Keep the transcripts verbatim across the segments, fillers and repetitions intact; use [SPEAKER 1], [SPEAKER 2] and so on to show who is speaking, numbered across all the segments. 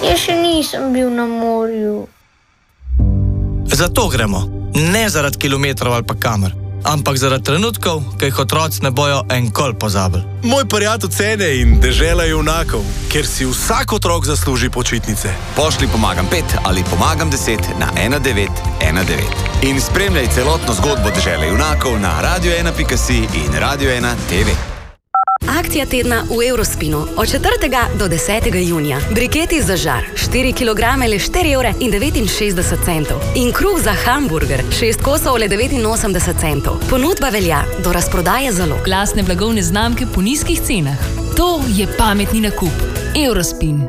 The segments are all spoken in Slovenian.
[SPEAKER 1] Jaz še nisem bil na morju.
[SPEAKER 2] Zato gremo. Ne zaradi kilometrov ali pa kamer, ampak zaradi trenutkov, ki jih otroci ne bojo enkoli pozabili.
[SPEAKER 3] Moj prijatelj cene in dežela junakov, ker si vsak otrok zasluži počitnice.
[SPEAKER 4] Pošli pomagam pet ali pomagam deset na ena devet ena devet. In spremljaj celotno zgodbo dežele junakov na radio ena pika si in radio ena te ve.
[SPEAKER 5] Akcija tedna v Eurospinu od četrtega do desetega junija. Briketi za žar, štiri kilograme le štiri evre in devetinšestdeset centov. In kruh za hamburger, šest kosov le devetinosemdeset centov. Ponudba velja do razprodaje zalog.
[SPEAKER 6] Lastne blagovne znamke po nizkih cenah. To je pametni nakup. Eurospin.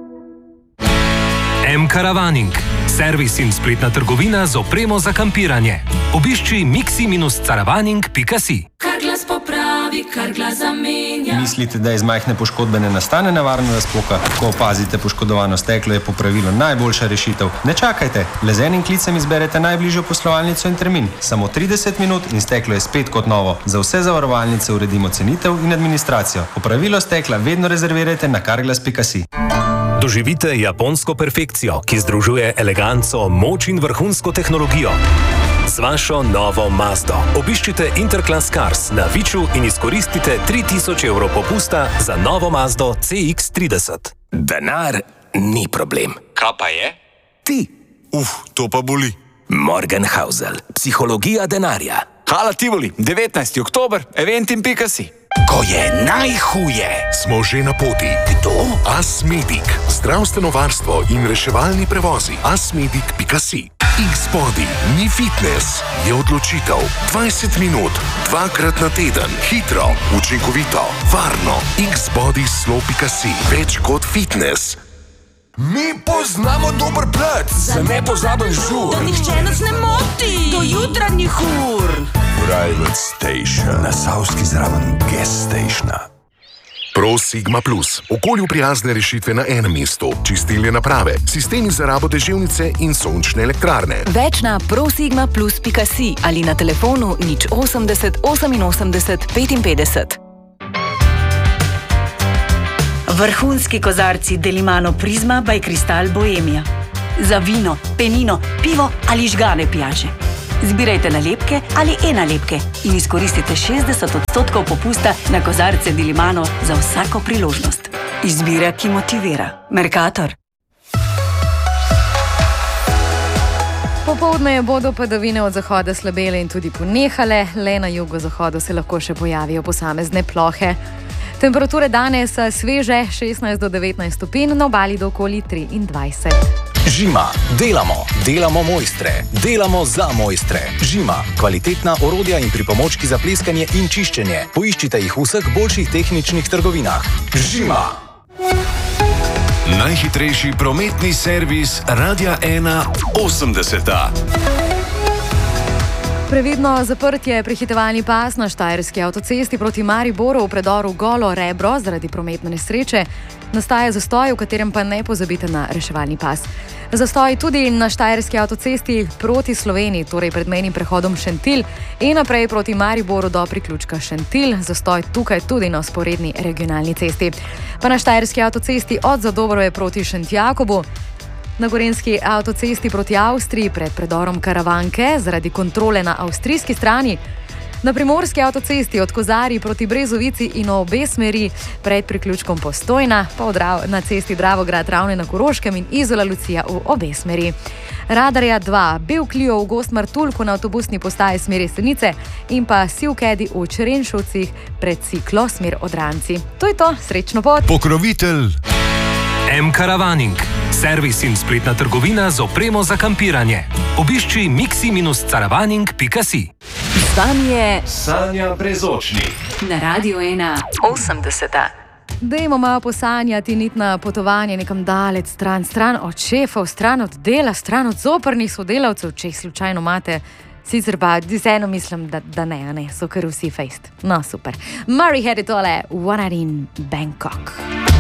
[SPEAKER 7] M-Caravaning. Servis in spletna trgovina z opremo za kampiranje. Obišči mixi caravaning pika si.
[SPEAKER 8] Kar glas popravi, kar glas zamenja.
[SPEAKER 9] Mislite, da iz majhne poškodbe ne nastane nevarna razpoka? Ko opazite poškodovano steklo, je popravilo najboljša rešitev. Ne čakajte, le z enim klicem izberete najbližjo poslovalnico in termin. Samo trideset minut in steklo je spet kot novo. Za vse zavarovalnice uredimo cenitev in administracijo. Popravilo stekla vedno rezervirajte na karglas pika si.
[SPEAKER 7] Doživite japonsko perfekcijo, ki združuje eleganco, moč in vrhunsko tehnologijo. Z vašo novo Mazdo. Obiščite Interclass Cars na Viču in izkoristite tri tisoč evrov popusta za novo Mazdo C X trideset.
[SPEAKER 10] Denar ni problem.
[SPEAKER 4] Kaj pa je?
[SPEAKER 10] Ti.
[SPEAKER 3] Uf, to pa boli.
[SPEAKER 10] Morgenhausel. Psihologija denarja.
[SPEAKER 4] Hala Tivoli, devetnajsti oktober, eventim pika si.
[SPEAKER 10] Ko je najhuje.
[SPEAKER 11] Smo že na poti.
[SPEAKER 10] Kdo?
[SPEAKER 11] Asmedic. Zdravstveno varstvo in reševalni prevozi. asmedic pika si. X-Body ni fitness, je odločitev. dvajset minut, dvakrat na teden. Hitro, učinkovito, varno. X-Body slow pika si. Več kot fitness.
[SPEAKER 10] Mi poznamo dober plac za nepozaben žur.
[SPEAKER 8] Da nihče nas ne moti do jutranjih ur.
[SPEAKER 11] Private Station.
[SPEAKER 10] Na Savski zraven Gas Stationa.
[SPEAKER 11] Pro Sigma Plus. Okolju prijazne rešitve na enem mestu. Čistilne naprave, sistemi za rabo deževnice in sončne elektrarne.
[SPEAKER 12] Več na prosigma plus pika si ali na telefonu nič osemdeset oseminosemdeset petinpetdeset.
[SPEAKER 13] Vrhunski kozarci Delimano Prizma by Kristal Bohemia. Za vino, penino, pivo ali žgane pijače. Zbirajte nalepke ali e-nalepke in izkoristite šestdeset odstotkov popusta na kozarce Delimano za vsako priložnost. Izbira, ki motivira. Mercator.
[SPEAKER 14] Popoldne bodo padavine od zahoda slabele in tudi ponehale, le na jugozahodu se lahko še pojavijo posamezne plohe. Temperature danes sveže šestnajst do devetnajst stopinj, na obali do okoli triindvajset.
[SPEAKER 15] Žima. Delamo. Delamo mojstre. Delamo za mojstre. Žima. Kvalitetna orodja in pripomočki za pleskanje in čiščenje. Poiščite jih v vseh boljših tehničnih trgovinah. Žima.
[SPEAKER 16] Najhitrejši prometni servis Radia ena osemdeseta.
[SPEAKER 14] Previdno zaprtje prehitevalni pas na štajerski avtocesti proti Mariboru v predoru Golo Rebro zaradi prometne nesreče. Nastaja zastoj, v katerem pa ne pozabite na reševalni pas. Zastoj tudi na štajerski avtocesti proti Sloveniji, torej pred mejnim prehodom Šentilj in naprej proti Mariboru do priključka Šentilj. Zastoj tukaj tudi na vzporedni regionalni cesti. Pa na štajerski avtocesti od Zadobrove proti Šentjakobu. Na gorenjski avtocesti proti Avstriji pred predorom Karavanke zaradi kontrole na avstrijski strani. Na primorski avtocesti od Kozarij proti Brezovici in obe smeri pred priključkom Postojna, pa na cesti Dravograd Ravne na Koroškem in Izola Lucija v obe smeri. Radarja dva, Bevklio v Gost Martuljku na avtobusni postaji smeri Senice in pa Sivkedi v Črenšovcih pred Ciklo smer Odranci. To je to, srečno pot!
[SPEAKER 11] Pokrovitelj
[SPEAKER 7] M-Caravaning. Servis in spletna trgovina z opremo za kampiranje. Obišči mixi caravaning pika si.
[SPEAKER 12] Z vami je
[SPEAKER 16] Sanja Brezočnik.
[SPEAKER 12] Na Radio ena osemdeseta.
[SPEAKER 14] Dajmo malo posanjati nit na potovanje nekam dalec, stran, stran od šefov, stran od dela, stran od zoprnih sodelavcev, če jih slučajno imate. Sicer pa vseeno mislim, da, da ne, ne, so kar vsi fejst. No, super. Murray Head je tole, One Night in Bangkok.